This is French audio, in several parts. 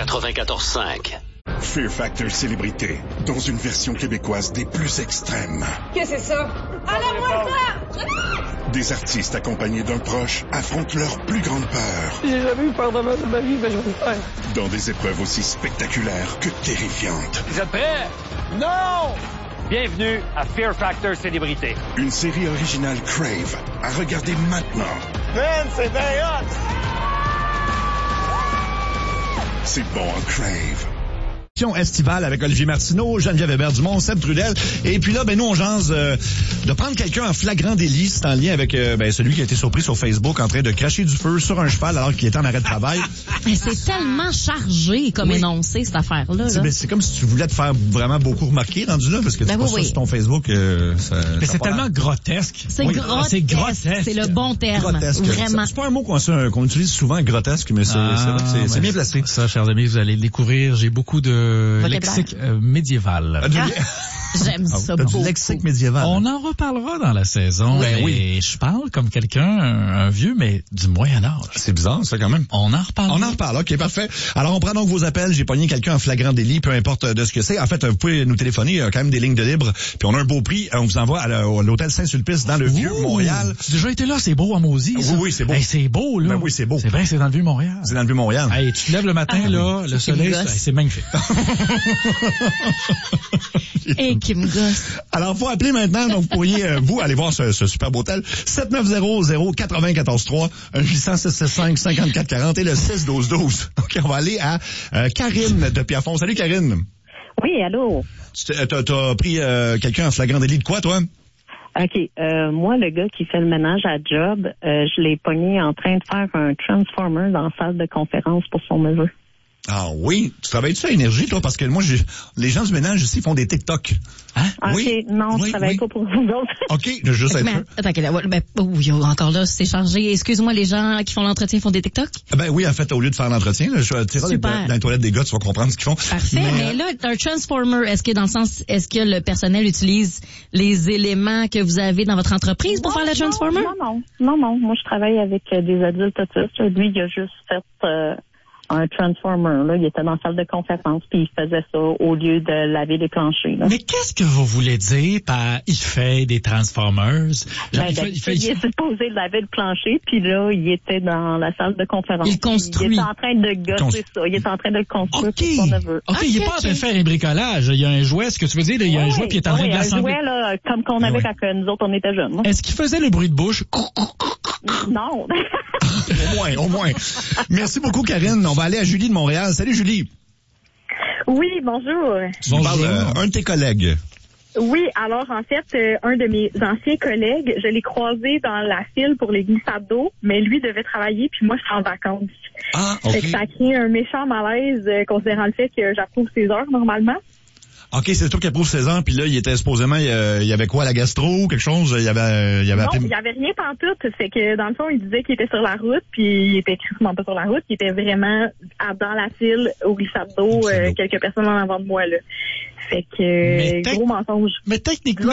94.5. Fear Factor Célébrité, dans une version québécoise des plus extrêmes. Qu'est-ce que c'est ça? Enlève-moi ça! Des artistes accompagnés d'un proche affrontent leur plus grande peur. J'ai jamais eu peur de ma vie, mais je vais le faire. Dans des épreuves aussi spectaculaires que terrifiantes. Vous êtes prêts? Non! Bienvenue à Fear Factor Célébrité. Une série originale Crave à regarder maintenant. Man, c'est bien hot! C'est bon en Crave. Estivale avec Olivier Martineau, Geneviève Hébert-Dumont, Seb Trudel. Et puis là, nous, on jase de prendre quelqu'un en flagrant délit. C'est en lien avec celui qui a été surpris sur Facebook en train de cracher du feu sur un cheval alors qu'il était en arrêt de travail. Mais c'est tellement chargé comme énoncé, cette affaire-là. C'est comme si tu voulais te faire vraiment beaucoup remarquer rendu là, parce que tu vois ça sur ton Facebook. Mais c'est tellement grotesque. C'est grotesque. C'est le bon terme. Grotesque. Vraiment. C'est pas un mot qu'on utilise souvent, grotesque, mais c'est bien placé. Ça, chers amis, vous allez le découvrir. J'ai beaucoup de lexique médiéval. J'aime ça beaucoup. Du lexique médiéval. On en reparlera dans la saison. Oui. Je parle comme quelqu'un, un vieux, mais du Moyen Âge. C'est bizarre, ça, quand même. On en reparle. OK, parfait. Alors, on prend donc vos appels. J'ai pogné quelqu'un en flagrant délit, peu importe de ce que c'est. En fait, vous pouvez nous téléphoner. Il y a quand même des lignes de libre. Puis on a un beau prix. On vous envoie à l'hôtel Saint-Sulpice dans le Vieux-Montréal. Tu as déjà été là? C'est beau à Maudit, ça. Oui, c'est beau. Hey, c'est beau, là. Ben oui, c'est beau. C'est vrai, c'est dans le Vieux-Montréal. C'est dans le Vieux-Montréal. Hey, tu te lèves le matin, là, le soleil, c'est magnifique. Et qui me gosse. Alors, faut appeler maintenant. Donc, vous pourriez, vous, aller voir ce superbe hôtel. 7900-943, 1-800-665-5440 et le 612-12. OK, on va aller à Karine de Pierrefonds. Salut, Karine. Oui, allô? T'as pris quelqu'un en flagrant délit de quoi, toi? OK. Moi, le gars qui fait le ménage à job, je l'ai pogné en train de faire un transformer dans la salle de conférence pour son neveu. Ah oui? Tu travailles-tu à Énergie, toi? Parce que moi, les gens du ménage ici font des TikTok. Hein? OK, oui? Non, je travaille pas pour vous autres. OK, je veux juste être sûr. Attends, encore là, c'est chargé. Excuse-moi, les gens qui font l'entretien font des TikTok? Ben oui, en fait, au lieu de faire l'entretien, je tirerai dans les toilettes des gars, tu vas comprendre ce qu'ils font. Parfait, mais là, un transformer, est-ce que est-ce que le personnel utilise les éléments que vous avez dans votre entreprise pour faire le transformer? Non. Moi, je travaille avec des adultes autistes. Lui, il a juste fait un transformer, là. Il était dans la salle de conférence, puis il faisait ça au lieu de laver les planchers, là. Mais qu'est-ce que vous voulez dire par il fait des transformers? Il est supposé laver le plancher, puis là, il était dans la salle de conférence. Il construit. Il était en train de gosser ça. Il était en train de le construire pour son neveu. OK, il est pas en train de faire un bricolage. Il y a un jouet, ce que tu veux dire, il y a un jouet, puis il est en train de l'assembler. Un jouet, là, comme qu'on avait quand nous autres, on était jeunes. Là. Est-ce qu'il faisait le bruit de bouche? Non. Au moins. Merci beaucoup, Karine. On va aller à Julie de Montréal. Salut, Julie. Oui, bonjour. Tu parles un de tes collègues. Oui, alors en fait, un de mes anciens collègues, je l'ai croisé dans la file pour les glissades d'eau, mais lui devait travailler, puis moi, je suis en vacances. Ah, OK. Fait que ça a créé un méchant malaise, considérant le fait que j'approuve ses heures normalement. OK, c'est toi qui approuve 16 ans, puis là, il était supposément, il y avait quoi, la gastro ou quelque chose? Il y avait non, il y avait rien pantoute. C'est que, dans le fond, il disait qu'il était sur la route, puis il était crissement pas sur la route, il était vraiment dans la file au glissade d'eau, quelques personnes en avant de moi, là. Fait que, gros mensonge. Mais techniquement,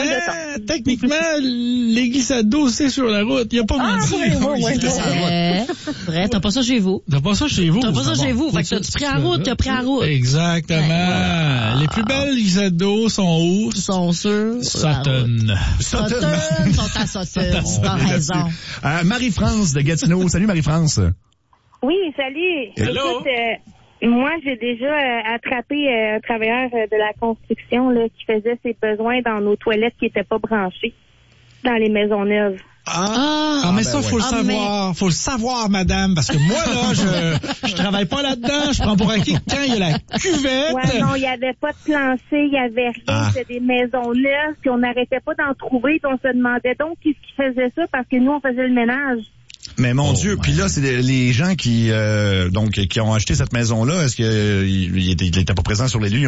les glissades d'eau, c'est sur la route. Il n'y a pas moyen de dire. Vrai, t'as pas ça chez vous. T'as pas ça chez vous. Fait que t'as pris en route, Exactement. Les plus belles glissades d'eau sont où? Sont sur Sutton. Sont à Sutton. T'as raison. Marie-France de Gatineau. Salut, Marie-France. Oui, salut. Hello. Écoute, moi, j'ai déjà attrapé un travailleur de la construction là qui faisait ses besoins dans nos toilettes qui étaient pas branchées dans les maisons neuves. Mais ça, faut le savoir. Faut le savoir, madame, parce que moi, là, je travaille pas là-dedans. Je prends pour acquis que quand il y a la cuvette. Ouais, non, il y avait pas de plancher, il y avait rien. C'était des maisons neuves, puis on n'arrêtait pas d'en trouver, puis on se demandait donc qui faisait ça, parce que nous, on faisait le ménage. Mais mon Dieu, puis là, c'est les gens qui ont acheté cette maison-là. Est-ce qu'il était pas présent sur les lieux?